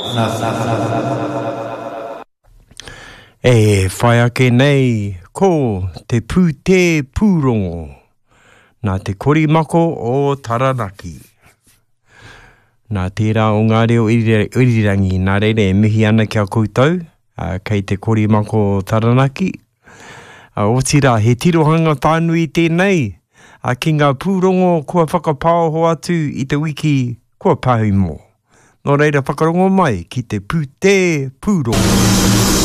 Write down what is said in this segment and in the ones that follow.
E whai ake nei, ko te pūte pūrongo, nā te korimako o Taranaki. Nā tērā o ngā reo irirangi, nā reire e mihi ana kia koutou, kei te korimako o Taranaki. O tira, he tirohanga tānui tēnei, ki ngā pūrongo kua whakapāho atu i te wiki kua pahu mō. Nō reira whakarongo mai ki te pūte pūrongo.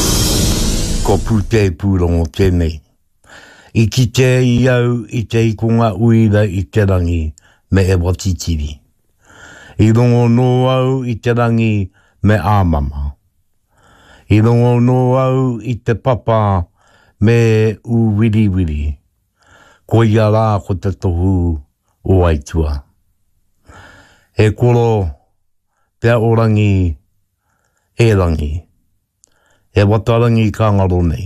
Ko pūte pūrongo tēnei. I ki te iau i te ikunga uira i te rangi me e watitiri. I rongo no au i te rangi me āmama. I rongo no au i te papa me u wiri wiri. Ko ia rā ko te tohu o aitua. E koro te orangi e rangi. E watarangi ka ngaro nei.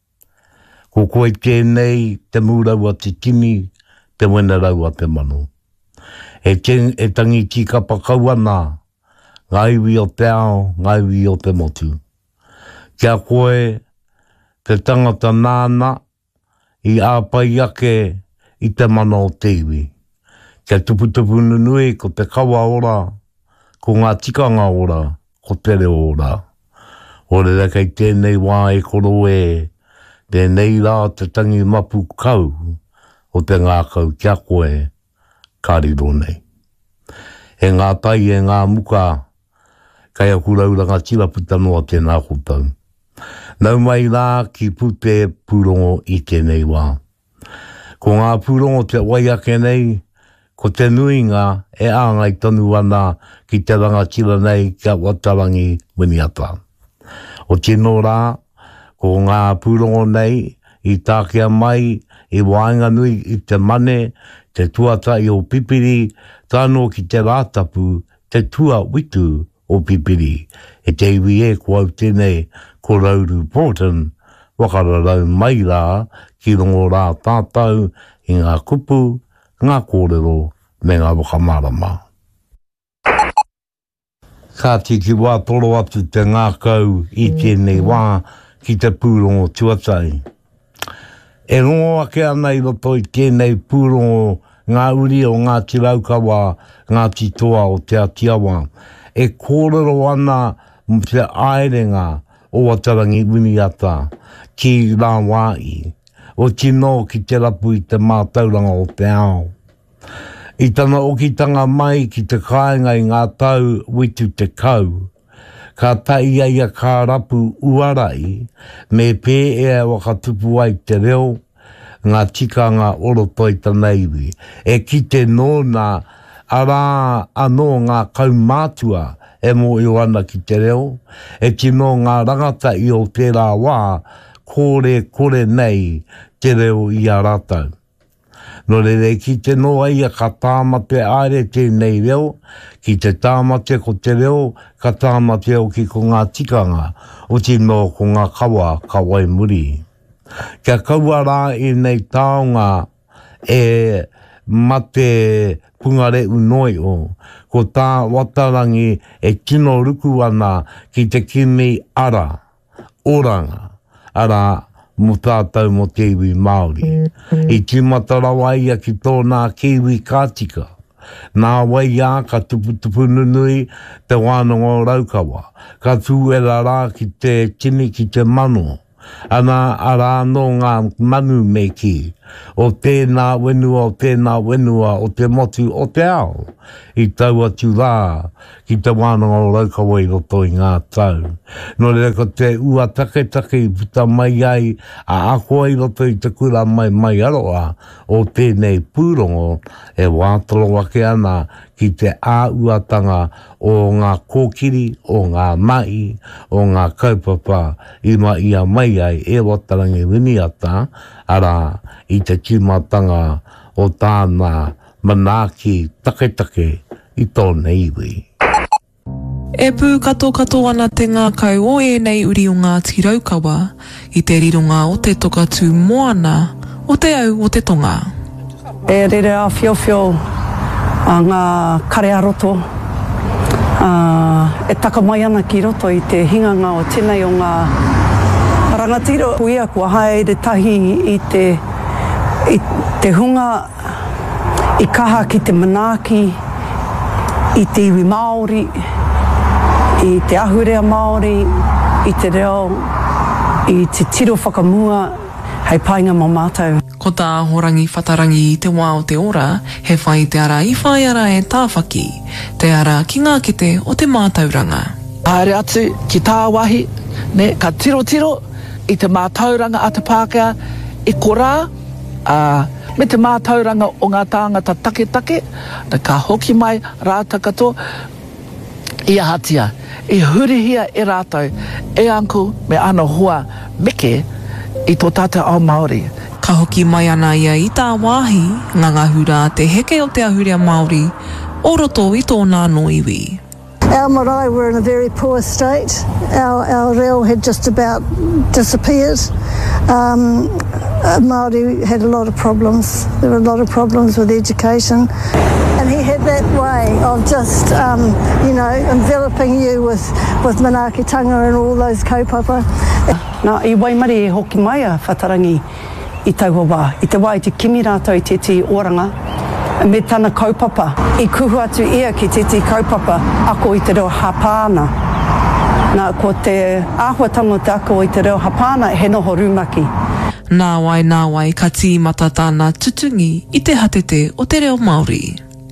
Ko koe tēnei te mūraua te timi, te wenaraua te manu. E tangi ki ka pakau ana, ngā iwi o te ao, ngā iwi o te motu. Kia koe te tangata nāna i āpai ake i te mana o te iwi. Kia tuputupu nunui ko te kawa ora, ko ngā tikanga ora, ko te reo ora. Ore rā kei tēnei wā e koro e, tēnei rā te tangi mapu kau o te ngā kau kia koe kāriro nei. E ngā tai e ngā muka, kai a kurauranga tiraputa noa tēnā koutou. Nau mai rā ki pute pūrongo i tēnei wā. Ko ngā pūrongo te waiake nei, ko te nuinga e āngai tonu ana ki te rangatira nei kia watarangi winiata. O tino rā, ko ngā pūrongo nei, i tākea mai, i wainga nui i te mane, te tuata i o pipiri, tāno ki te rātapu, te tua witu o pipiri. E te iwi e ko au tēnei, ko Rauru Porton, wakararau mai rā, ki rongo rā tātau, i ngā kupu, ngā kōrero, me ngā wakamarama. Ka tiki wā toro atu te ngā kau i tēnei wā ki te pūrongo tuatai. E rongo ake ana i roto i tēnei pūrongo ngā uri o ngā tiraukawa, ngā titoa o te atiawa. E kōrero ana te aerenga o Watarangi Winiata ki rā wāi. O tino ki te rapu i te mātauranga o te ao. I tana okitanga mai ki te kāinga i ngā tau witu te kau. Ka tai aia kā rapu uarai, me pē ea wakatupu ai te reo, ngā tikanga orotoi taneiwi. E ki te nōna, arā anō ngā kaumātua e mo i ana ki te reo, e tino ngā rangata i o tērā wā, kore nei te reo i a rātau. No re ki te noa ia ka tāmate aere tēnei reo, ki te tāmate ko te reo, ka tāmate o ki ko ngā tikanga, o tino ko ngā kawa ka wai muri. Kia kaua rā e nei taonga e mate pungare unoi o, ko tā Watarangi e tino ruku ana ki te kimi ara, oranga, ara mo tātou mo te iwi Māori. I tīmatara waia ki tōna kiwi kātika. Nā waia ka tuputupu nunui te wānanga o Raukawa. Ka tūera rā ki te tini ki te mano. Ana ara no ngā manu me ki. O tēnā wenua o te motu o te ao. I tau atu rā ki te wānanga o Raukawa i roto i ngā tau. No reka te ua take i puta mai ai a ako i roto i te kura mai aroa o tēnei pūrongo e wātoro wake ana ki te āuatanga o ngā kōkiri, o ngā mai, o ngā kaupapa i ia mai ai e Watarangi Winiata ara i te tīmatanga o tāna manaaki take i tōna iwi. E pū kato ana te ngā kau o e nei uri o ngā tiraukawa i te rironga o te tokatu moana o te au o te tonga. E rere a whiowhio a ngā kare aroto, e taka mai ana ki roto i te hinganga o tēnei o ngā rangatira. Kuia kua hae re tahi i te hunga i kaha ki te manaaki, i te iwi Māori, i te ahurea Māori, i te reo, i te tiro whakamua, hei painga mō mātou. Ko tā horangi whatarangi i te wā o te ora, he whai te ara i whai ara e tāwhaki, te ara ki ngā kete o te mātauranga. Haere atu ki tā wahi, ne, ka tiro i te mātauranga a te Pākehā, i korā, me te mātauranga o ngā tāngata take, na ka hoki mai rāta kato, i ahatia, i hurihia e rātou, e anku me ana hoa meke i tō tātou ao Māori. Ka hoki mai ana ia i tā wāhi, ngā hura te heke o te ahurea Māori, o roto i tōna no iwi. Our marae were in a very poor state. Our reo had just about disappeared. Māori had a lot of problems. There were a lot of problems with education. And he had that way of just, enveloping you with manaakitanga and all those kaupapa. Nā, i Waimari e hoki mai a whatarangi i taua wā. I te wā i te kimi rātou i te oranga, me tana kaupapa. I kuhu atu ia ki te kaupapa, ako i te reo hapāna. Nā, ko te āhuatango te ako i te reo hapāna, he noho rūmaki. Nā wai, ka tīmata tāna tutungi i te hatete o te reo Māori.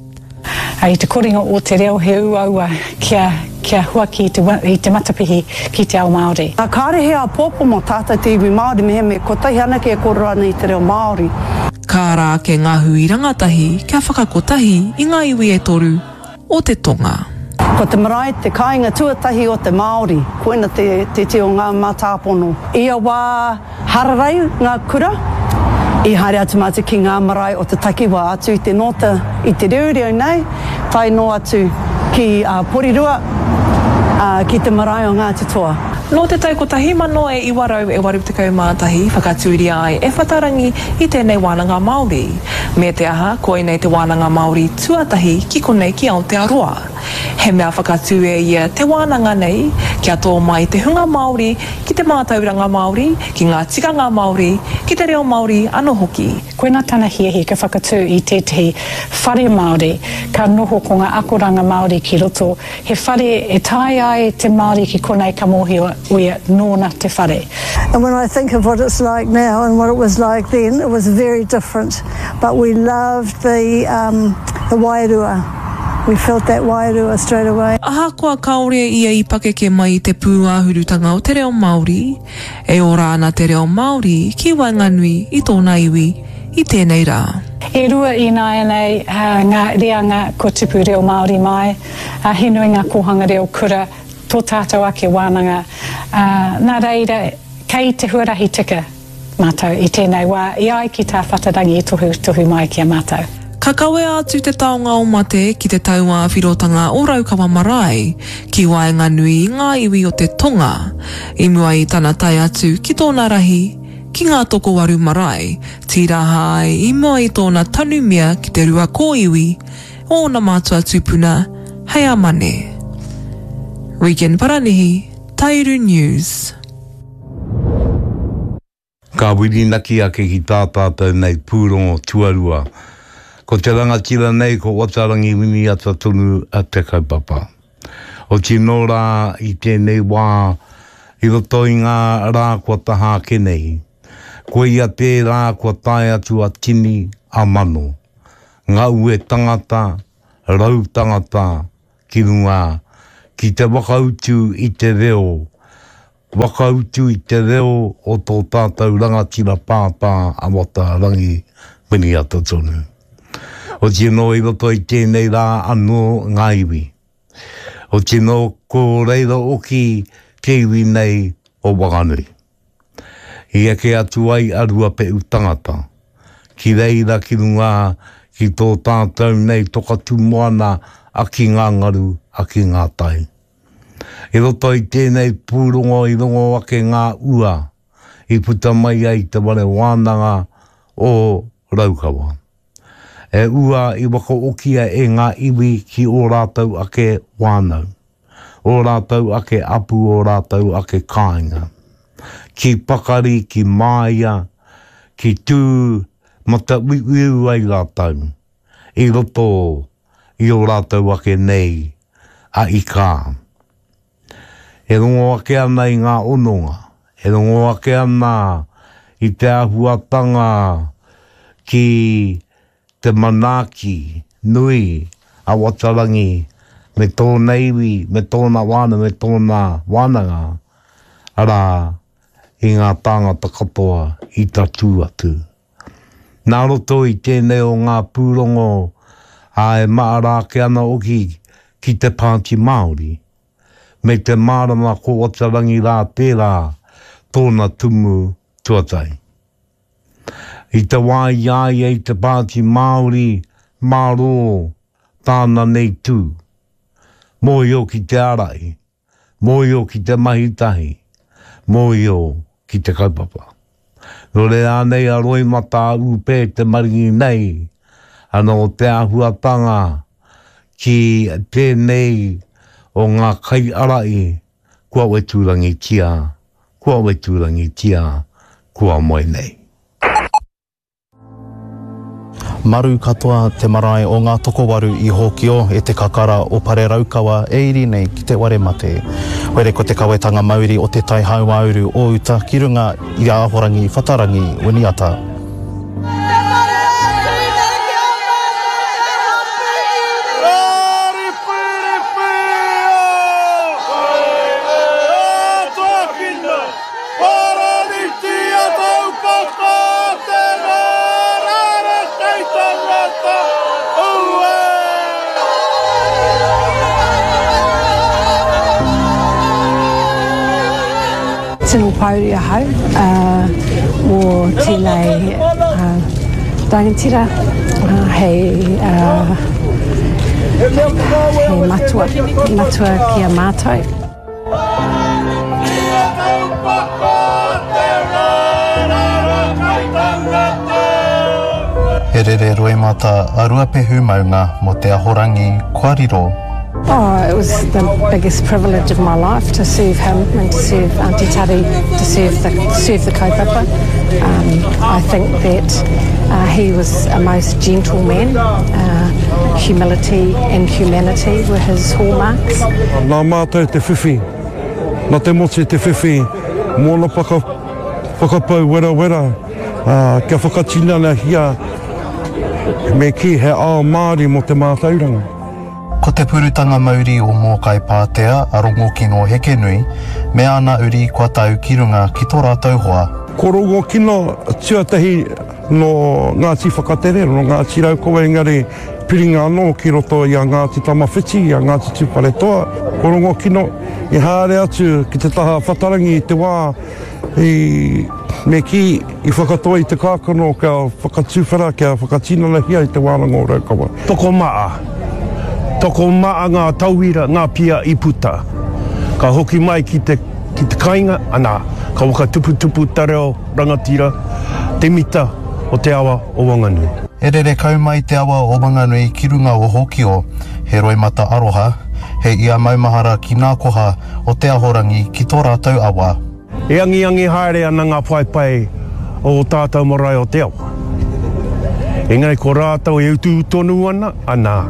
I te koringa o te reo he uaua kia huaki i te matapihi ki te ao Māori. Nā kāre he a pōpo mo tātou te iwi Māori me ko tahi ana ke korora nei te reo Māori. Kā rā ke ngahu i rangatahi kia whakakotahi i ngā iwi e toru o te tonga. Ko te marae te kāinga tuatahi o te Māori, koina te o ngā mātāpono. Ia wā hararai ngā kura, i haere atu mātu ki ngā marae o te takiwa atu i te nota i te reureo nei, tai no atu ki Porirua, ki te marae o ngā tutoa. Nō te tau ko tahi mano e iwarau e warutekau mātahi whakatūri ai e whatarangi i tēnei wānanga Māori. Me te aha, koe nei te wānanga Māori tuatahi ki konei ki Aotearoa. He mea whakatū e ia te wānanga nei, kia tō mai te hunga Māori, ki te mātauranga Māori, ki ngā tikanga Māori, ki te reo Māori anō hoki. Koina tana hiahi ka whakatū i tētahi whare Māori, ka noho ko ngā akoranga Māori ki roto. He whare e tai ai te Māori ki konei ka mohi oia nōna te whare. And when I think of what it's like now and what it was like then, it was very different. But we loved the wairua. We felt that wairua straight away. Aha kua kaore ia i pakeke mai te pūāhurutanga o te reo Māori, e o rāna te reo Māori ki Wainganui i tōna iwi i tēnei rā. E rua i nāia nei ngā reanga ko tipu reo Māori mai, hinui ngā kohanga reo kura, tō tātou ake wānanga. Nā reira, kei te huarahi tika mātou i tēnei wā, i ai ki tā whatarangi i tohu mai kia mātou. Ka kawe atu te taonga o mate ki te taua whirotanga o Raukawa Marae, ki Wainganui i ngā iwi o te tonga, i mua i tana tai atu ki tōna rahi, ki ngā toko waru marae, tiraha ai i mua i tōna tanumia ki te rua kōiwi, o na mātua tupuna, hei a mane. Regan Paranihi, Tairu News. Ka wirinaki ake ki tātātou nei pūrongo tuarua. Ko te rangatira nei ko watarangi wini ata tonu a te kaupapa. O tino rā i tēnei wā, i roto i ngā rā kua taha kenei. Ko ia te rā kua tae atu a tini a mano. Ngā ue tangata, rau tangata, ki runga, ki te wakautu i te reo. Wakautu i te reo o tō tātou rangatira pāpā a watarangi wini ata tonu. O tino i roto i tēnei rā anō ngā iwi. O tino ko reira oki ke iwi nei o Waganui. I eke atu ai arua pe utangata. Ki reira ki runga ki tō tātou nei tokatu moana a ki ngā ngaru a ki ngā tai. I roto i tēnei pūrongo i rongo ake ngā ua. I puta mai ai te wale wānanga o Raukawa. E ua i waka okia e ngā iwi ki o rātou ake wānau. o rātau ake apu o rātau ake kāinga. Ki pakari, ki māia, ki tū, mata wiu ai rātau. I roto i o rātau ake nei, a i kā. E rongo ake ana i ngā ononga, e rongo ake ana i te ahuatanga ki te manaki nui a Watarangi, me tōna iwi, me tōna wana, me tōna wānanga, ara i ngā tāngata katoa i ta tū atu. Nā roto i tēnei o ngā pūrongo a e maarake ana oki ki te Pāti Māori, me te mārama ko Watarangi rā tērā tōna tumu tuatai. I te wai ai e te Pāti Māori, māro tāna nei tū. Mōio ki te arai, mōio ki te mahitahi, mōio ki te kaupapa. Rore ānei a roi mata upe te maringi nei, ana o te ahuatanga ki tēnei o ngā kai arai, kua weturangi tia, kua moe nei. Maru katoa te marae o ngā tokowaru i Hōkio e te kakara o Pare Raukawa e iri nei ki te ware mate. Were ko te kawetanga Māori o te tai hauauru o uta ki runga i Ahorangi Whatarangi Winiata. Tino Pauri ahau, o Tilei Rangatira, hei matua kia mātou. He rere roe mata a ruapehu maunga mo te ahorangi Kōrero. Oh, it was the biggest privilege of my life to serve him and to serve Auntie Tari, to serve the kaupapa. I think that he was a most gentle man. Humility and humanity were his hallmarks. Nā mātou te whiwhi, nā te moche te whiwhi, mōna whakapau wera, kia whakatina na hia, me ki he ao Māori mo te mātauranga. Ko te purutanga Māori o Mōkai Pātea a rongo kino heke nui, me ana uri kua tau ki runga ki tō rātou hoa. Ko rongo kino tuatahi no Ngāti Whakatere, no Ngāti Raukawa engari piringa anō ki roto i a Ngāti Tamawhiti, i a Ngāti Tupare Toa. Ko rongo kino i haere atu ki te taha Whatarangi i te wā, me ki i whakatoa i te kākano kia whakatūwhara, kia whakatinana hia i te wānanga o Raukawa. Toko maa ngā tauira, ngā pia i puta. Ka hoki mai ki te kainga, ana, ka waka tupu tareo rangatira, te mita o te awa o Wanganui. E rere kau mai te awa o Wanganui ki runga o Hōkio, he roi mata aroha, he ia maumahara ki ngā koha o te ahorangi ki tō rātou awa. E angi haere ana ngā paipai o tātou marae o te awa. Engari ko rātou e utu tonu ana,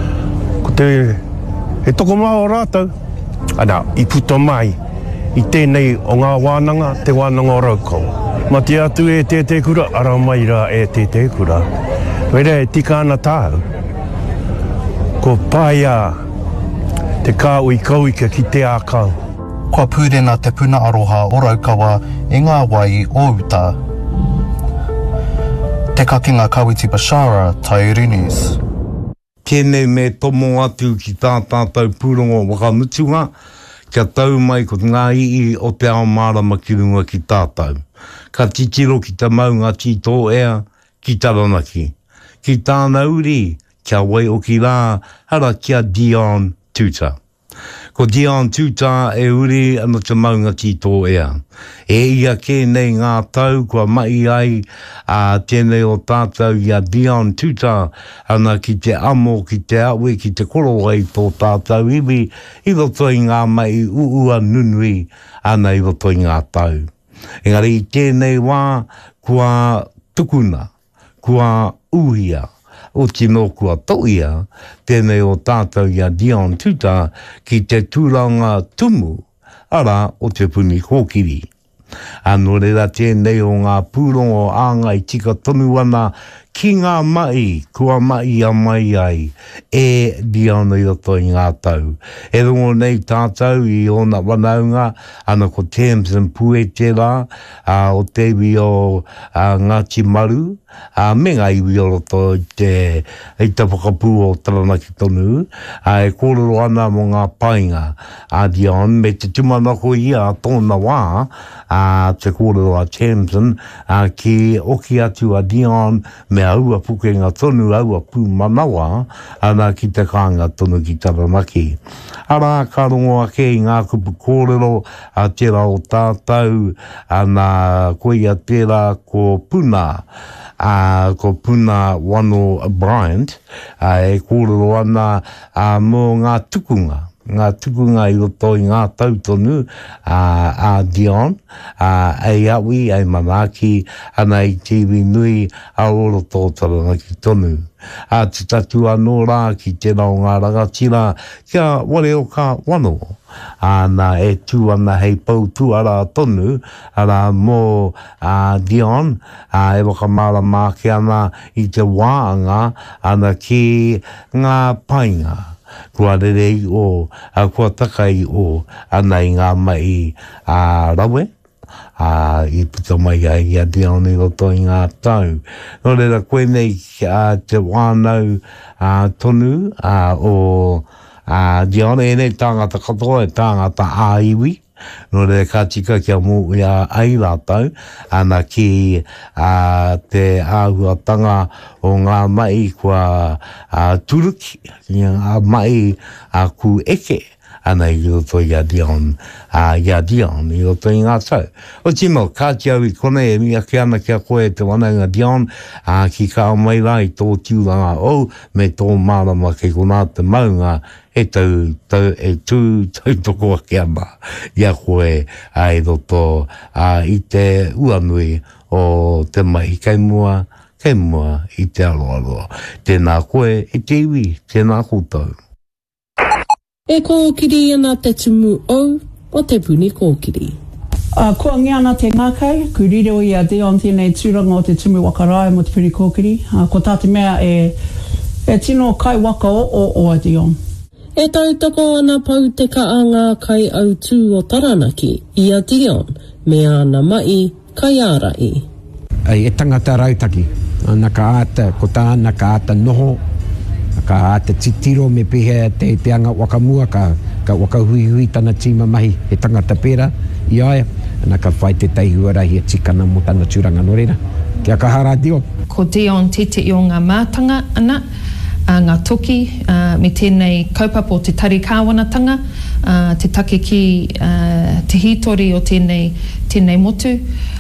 he toko maho rātou, ana, i puta mai, i tēnei o ngā wānanga, te wānanga o Raukau. Mati atu e te kura, ara mai rā e te kura. Wera e tika ana tāu. Ko pāia te kāui kauika ki te ākau. Kua pūrena te puna aroha o Raukawa e ngā wai o uta. Te kakinga Kawiti Bashara, Tairi News. Tēnei me tomo atu ki tātātou pūrongo wakamutunga, kia tau mai ko ngā ii o te ao mārama ki runga ki tātou. Ka titiro ki te maunga tito ea ki Taranaki. Ki tāna uri, kia wai o ki rā, hara kia Dion Tuta. Ko Dion Tuta e uri ana te maunga ki tō ea. E ia ke nei ngā tau kua mai ai a tēnei o tātou ia Dion Tuta ana ki te amo, ki te awe, ki te koro ai tō tātou iwi i roto i ngā mai uua nunui ana i roto i ngā tau. Engari i tēnei wā kua tukuna, kua uhia, o tino kua toia, tēnei o tātou ia Dion Tuta ki te tūranga tumu, ara o te puni kōkiri. Anō reira tēnei o ngā pūrongo āngai tika tonu ana ki ngā mai, kua mai a mai ai, e Dion i roto i ngā tau. E rongo nei tātou i ona wanaunga, ana ko Tamsin Puetera, o tewi o Ngāti Maru, me ngā iwi o roto i te whakapū o Taranaki tonu, e kōrero ana mo ngā painga a Dion, me te tumanako ia tōna wā, te kōrero a Tamsin, ki oki atu a Dion, me aua pukenga tonu, aua pū manawa, ana ki te kānga tonu ki Taranaki. Ara, ka rongo ake i ngā kupu kōrero, a tērā o tātou, ana koe a tērā ko Puna, ko Puna Wano Bryant, e kōrero ana mō ngā tukunga i roto i ngā tautonu a Dion, e awi, e manaki, ana i TV nui a oro tō Taranaki tonu. A te tatu anō rā ki tērā o ngā rangatira, kia wale o ka wano. Ana e tū ana hei pautu ara tonu, ara mō Dion, e wakamara māke ana i te wāanga, ana ki ngā painga. Kua rerei o, kua takai o, ana i ngā mai rawe, i puta mai ai a Dion i roto i ngā tau. Nō reira koe nei te wānau tonu o Dion, e nei tāngata katoa, e tāngata āiwi. Nō reira ka tika kia mō ia ai rātau, ana ki te āhuatanga o ngā mai kua turuki, ngā mai ku eke, ana i roto i a Dion, i roto i ngā tau. O tino, ka tia ui kone e mia ki ana kia koe te wanaunga Dion, ki ka mai rai tō tiuranga o, me tō marama ke kona te maunga, e tū toko ake ana, ia koe ai roto i te uanui o te mai kei mua i te aroaroa. Tēnā koe e te iwi, tēnā koutou. E kōkiri ana te tumu au o te puni kōkiri. Kua ngia ana te ngākai, ku rire o ia Dion tēnei tūranga o te tumu wakarai mo te puni kōkiri. Ko tāte mea e tino kai waka o a Dion. E tautoko ana pau te kaanga kai au tū o Taranaki, i a Dion, me ana mai kai ārai. E tangata rautaki, ana ka ata, ko tāna ka ata noho, ka ata titiro me pehe te peanga wakamua, ka wakahui tana tīma mahi, e tangata pera, i aia, ana ka whai te teihuarahi e tikana mo tana tūranga norena. Kia kahara Dion. Ko Dion tete i o ngā mātanga ana, ngā toki, me tēnei kaupapa o te tari kāwanatanga, te take ki te hitori o tēnei motu,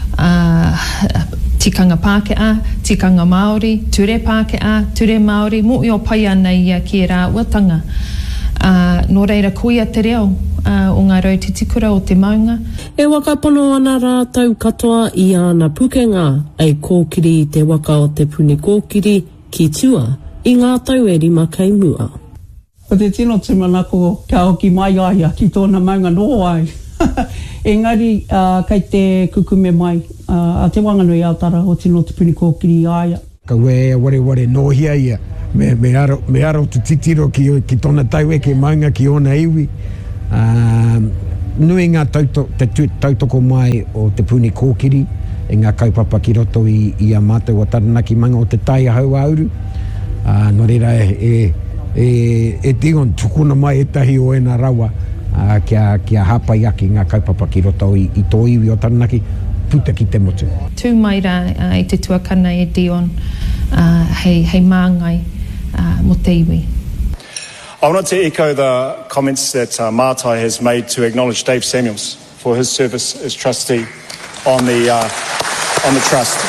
tikanga Pākehā, tikanga Māori, ture Pākehā, ture Māori, mo i o pai ana ia ki e rā uatanga. Nō reira koia te reo o ngā rau te tikura o te maunga. E wakapono ana rātau katoa i ana pukenga, ei kōkiri i te waka o te puni kōkiri ki tua, i ngā tau e rima kei mua. O te tino tumanako kia hoki mai aia ki tōna maunga noho ai. Engari, kei te kukume mai, a te wanganui autara o tino te puni kōkiri aia. Ka ue ware nohia ia, me aro te titiro ki tōna tau e ke maunga ki ona iwi. Nui ngā tautoko mai o te puni kōkiri, e ngā kaupapa ki roto i a mātou o Taranaki manga o te tai ahau auru. Nō reira e Dion tukuna mai e tahi o ena rawa kia hapai aki ngā kaupapa ki roto i tō iwi o Taranaki, puta ki te motu. Tū mai rā i te tuakana e Dion, hei māngai mo te iwi. I wanted to echo the comments that Mātai has made to acknowledge Dave Samuels for his service as trustee on the trust.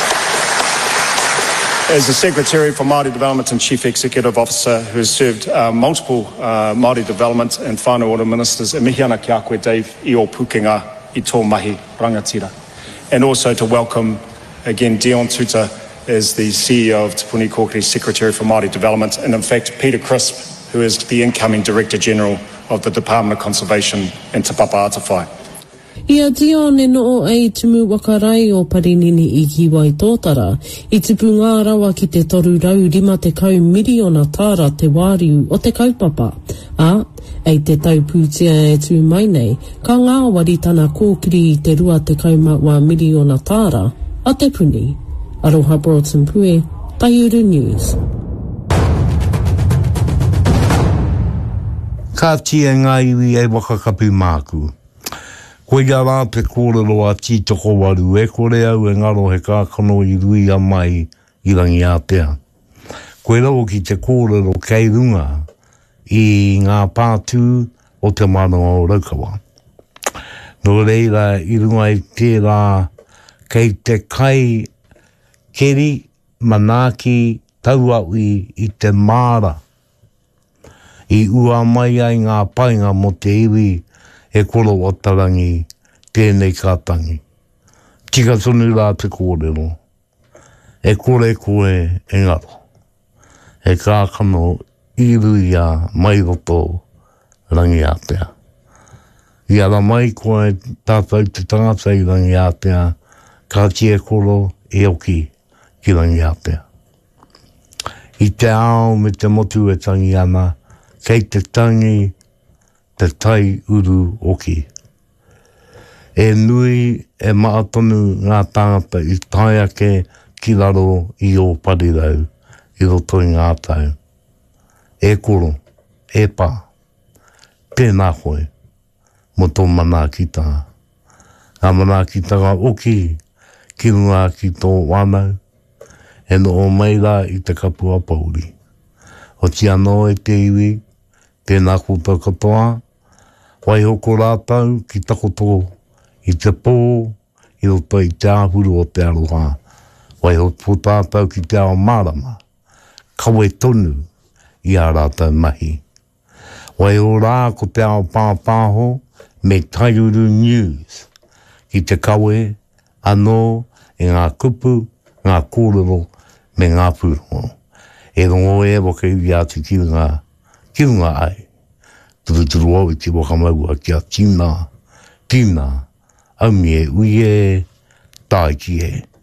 As the Secretary for Māori Development and Chief Executive Officer who has served multiple Māori Development and Whānau Ora Ministers, e mihi ana ki a koe, Dave, i o pukenga i tō mahi rangatira. And also to welcome again Dion Tuta as the CEO of Te Puni Kōkiri, Secretary for Māori Development, and in fact Peter Crisp, who is the incoming Director General of the Department of Conservation in Te Papa Atawhai. Ia Dion e noo ai tumu wakarai o Parinini i Kiwa i Tōtara, i tupu ngā rawa ki te 350 miliona tāra te wāriu o te kaupapa. Ei te taupūtia e tū mai nei, ka ngā wari tana kōkiri i te 21 miliona tāra a te puni. Aroha Broughton Pue, Taiuru News. Ka tia ngā iwi e wakakapu māku. Koe ia rā te kōrero a titoko waru e kore au e ngaro he kākano i rui a mai i rangi Aotea. Koe rau ki te kōrero kei runga i ngā pātū o te manoa o Raukawa. Nō reira i runga i tērā kei te kai keri manaki tauaui i te māra. I ua mai ai ngā painga mo te iwi e koro o tarangi tēnei kātangi. Tika tonu rā te kōrero. E kore koe e ngaro. E kākano i ruia mai roto rangi Aotea. I ara mai koe tātou te tangata i rangi Aotea, ka tia koro e oki ki rangi Aotea. I te ao me te motu e tangi ana, kei te tangi te tai uru oki. E nui e maatonu ngā tāngata i tai ake ki raro i o parirau i roto i ngā tau. E koro, e pā, tēnā koe, mo tō manakita. Ngā manakita ngā oki ki runga ki tō wānau, e no o meira i te kapua pauri. O ti anō e te iwi, tēnā koutou katoa, wai hoko rātau ki takoto i te pō, i roto i te āhuru o te aroha. Wai hoko tātou ki te ao marama, kawe tonu i a rātau mahi. Wai o rā ko te ao pāpāho me Taiuru News, ki te kawe anō e ngā kupu, ngā kōrero me ngā pūrongo. E rongo e waka iwi atu ki runga ai. Turu au i te wakamaua ki a tīna, aumi e ui e, tai ki e.